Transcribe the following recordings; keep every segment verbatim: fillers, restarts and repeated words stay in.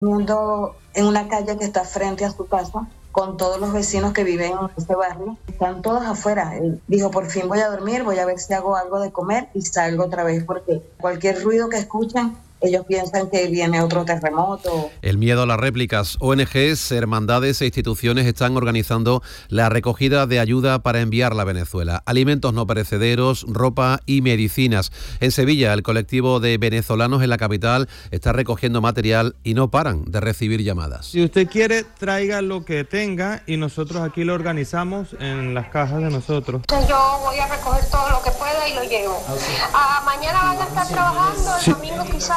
viviendo en una calle que está frente a su casa, con todos los vecinos que viven en este barrio. Están todos afuera. Él dijo, por fin voy a dormir, voy a ver si hago algo de comer y salgo otra vez, porque cualquier ruido que escuchan, ellos piensan que viene otro terremoto. El miedo a las réplicas. O N Ges, hermandades e instituciones están organizando la recogida de ayuda para enviarla a Venezuela. Alimentos no perecederos, ropa y medicinas. En Sevilla, el colectivo de venezolanos en la capital está recogiendo material y no paran de recibir llamadas. Si usted quiere, traiga lo que tenga y nosotros aquí lo organizamos en las cajas de nosotros. Yo voy a recoger todo lo que pueda y lo llevo. Ah, mañana van a estar trabajando, el sí. domingo quizás.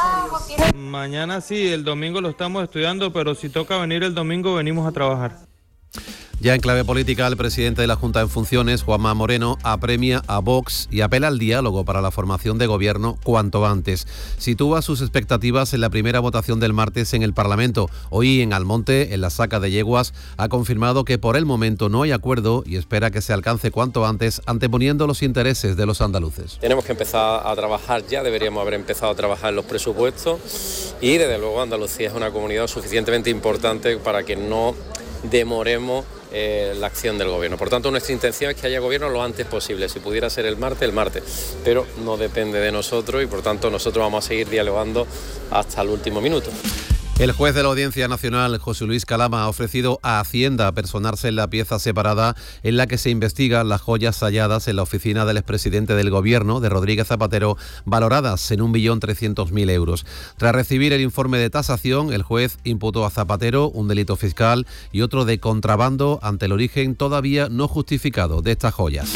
Mañana sí, el domingo lo estamos estudiando, pero si toca venir el domingo, venimos a trabajar. Ya en clave política, el presidente de la Junta en funciones, Juanma Moreno, apremia a Vox y apela al diálogo para la formación de gobierno cuanto antes. Sitúa sus expectativas en la primera votación del martes en el Parlamento. Hoy en Almonte, en la Saca de Yeguas, ha confirmado que por el momento no hay acuerdo y espera que se alcance cuanto antes, anteponiendo los intereses de los andaluces. Tenemos que empezar a trabajar ya, deberíamos haber empezado a trabajar en los presupuestos y desde luego Andalucía es una comunidad suficientemente importante para que no demoremos Eh, la acción del gobierno. Por tanto, nuestra intención es que haya gobierno lo antes posible. Si pudiera ser el martes, el martes. Pero no depende de nosotros y por tanto nosotros vamos a seguir dialogando hasta el último minuto. El juez de la Audiencia Nacional, José Luis Calama, ha ofrecido a Hacienda personarse en la pieza separada en la que se investigan las joyas halladas en la oficina del expresidente del Gobierno, de Rodríguez Zapatero, valoradas en un millón trescientos mil euros. Tras recibir el informe de tasación, el juez imputó a Zapatero un delito fiscal y otro de contrabando ante el origen todavía no justificado de estas joyas.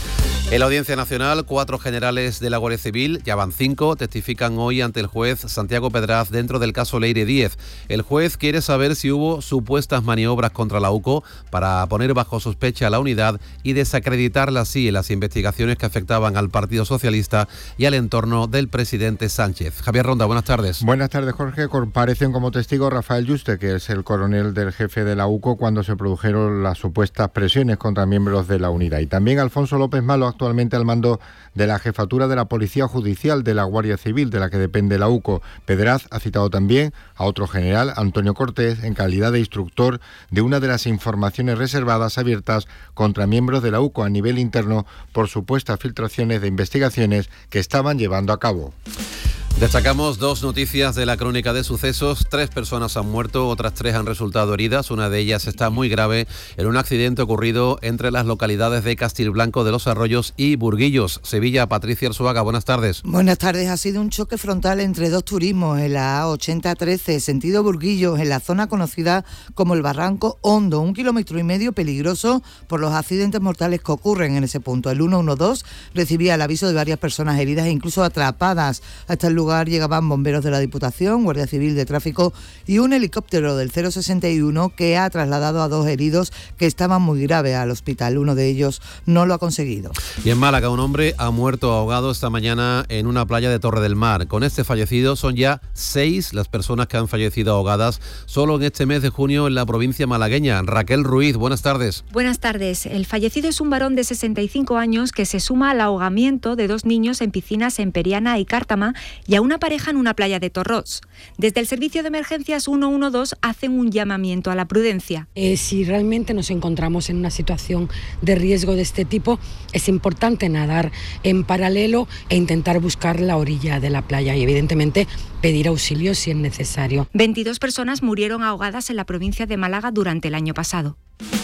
En la Audiencia Nacional, cuatro generales de la Guardia Civil, ya van cinco, testifican hoy ante el juez Santiago Pedraz dentro del caso Leire Díez. El juez quiere saber si hubo supuestas maniobras contra la UCO para poner bajo sospecha a la unidad y desacreditarla así en las investigaciones que afectaban al Partido Socialista y al entorno del presidente Sánchez. Javier Ronda, buenas tardes. Buenas tardes, Jorge. Comparecen como testigo Rafael Yuste, que es el coronel del jefe de la UCO cuando se produjeron las supuestas presiones contra miembros de la unidad. Y también Alfonso López Malo, actualmente al mando de la jefatura de la Policía Judicial de la Guardia Civil, de la que depende la UCO. Pedraz ha citado también a otro general, Antonio Cortés, en calidad de instructor de una de las informaciones reservadas abiertas contra miembros de la UCO a nivel interno por supuestas filtraciones de investigaciones que estaban llevando a cabo. Destacamos dos noticias de la crónica de sucesos. Tres personas han muerto, otras tres han resultado heridas. Una de ellas está muy grave en un accidente ocurrido entre las localidades de Castilblanco de los Arroyos y Burguillos. Sevilla, Patricia Arzuaga, buenas tardes. Buenas tardes. Ha sido un choque frontal entre dos turismos en la A ochenta trece, sentido Burguillos, en la zona conocida como el Barranco Hondo. Un kilómetro y medio peligroso por los accidentes mortales que ocurren en ese punto. El ciento doce recibía el aviso de varias personas heridas e incluso atrapadas. Hasta el lugar llegaban bomberos de la Diputación, Guardia Civil de Tráfico y un helicóptero del cero sesenta y uno que ha trasladado a dos heridos que estaban muy graves al hospital. Uno de ellos no lo ha conseguido. Y en Málaga, un hombre ha muerto ahogado esta mañana en una playa de Torre del Mar. Con este fallecido son ya seis las personas que han fallecido ahogadas solo en este mes de junio en la provincia malagueña. Raquel Ruiz, buenas tardes. Buenas tardes. El fallecido es un varón de sesenta y cinco años que se suma al ahogamiento de dos niños en piscinas en Periana y Cártama y a una pareja en una playa de Torros. Desde el servicio de emergencias ciento doce hacen un llamamiento a la prudencia. Eh, si realmente nos encontramos en una situación de riesgo de este tipo, es importante nadar en paralelo e intentar buscar la orilla de la playa y evidentemente pedir auxilio si es necesario. veintidós personas murieron ahogadas en la provincia de Málaga durante el año pasado.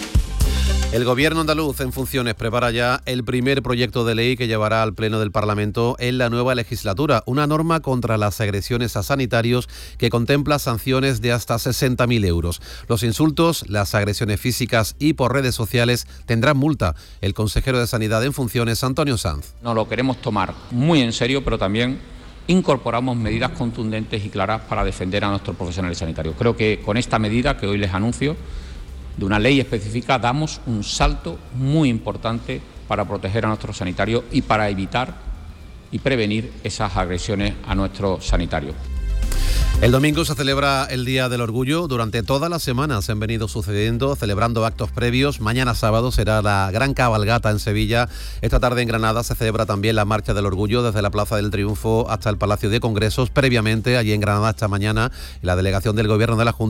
El Gobierno andaluz en funciones prepara ya el primer proyecto de ley que llevará al Pleno del Parlamento en la nueva legislatura, una norma contra las agresiones a sanitarios que contempla sanciones de hasta sesenta mil euros. Los insultos, las agresiones físicas y por redes sociales tendrán multa. El consejero de Sanidad en funciones, Antonio Sanz. No lo queremos tomar muy en serio, pero también incorporamos medidas contundentes y claras para defender a nuestros profesionales sanitarios. Creo que con esta medida que hoy les anuncio, de una ley específica, damos un salto muy importante para proteger a nuestros sanitarios y para evitar y prevenir esas agresiones a nuestros sanitarios. El domingo se celebra el Día del Orgullo. Durante toda la semana se han venido sucediendo, celebrando actos previos. Mañana sábado será la gran cabalgata en Sevilla. Esta tarde en Granada se celebra también la Marcha del Orgullo desde la Plaza del Triunfo hasta el Palacio de Congresos. Previamente, allí en Granada esta mañana, la delegación del Gobierno de la Junta